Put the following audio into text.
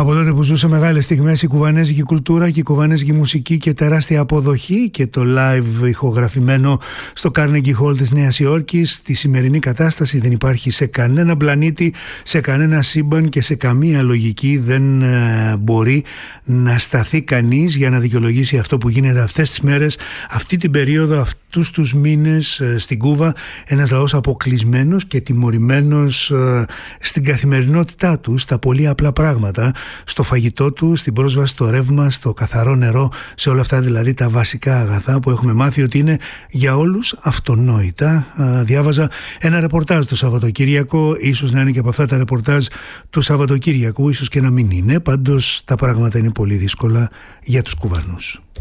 Από τότε που ζούσε μεγάλες στιγμές η κουβανέζικη κουλτούρα και η κουβανέζικη μουσική και τεράστια αποδοχή και το live ηχογραφημένο στο Carnegie Hall της Νέας Υόρκης, στη σημερινή κατάσταση δεν υπάρχει σε κανένα πλανήτη, σε κανένα σύμπαν και σε καμία λογική δεν μπορεί να σταθεί κανείς για να δικαιολογήσει αυτό που γίνεται αυτές τις μέρες, αυτή την περίοδο, αυτούς τους μήνες στην Κούβα, ένας λαός αποκλεισμένος και τιμωρημένος στην καθημερινότητά του, στα πολύ απλά πράγματα, στο φαγητό του, στην πρόσβαση στο ρεύμα, στο καθαρό νερό, σε όλα αυτά δηλαδή τα βασικά αγαθά που έχουμε μάθει ότι είναι για όλους αυτονόητα. Διάβαζα ένα ρεπορτάζ το Σαββατοκύριακο, ίσως να είναι και από αυτά τα ρεπορτάζ του Σαββατοκύριακου, ίσως και να μην είναι, πάντως τα πράγματα είναι πολύ δύσκολα για τους Κουβανούς.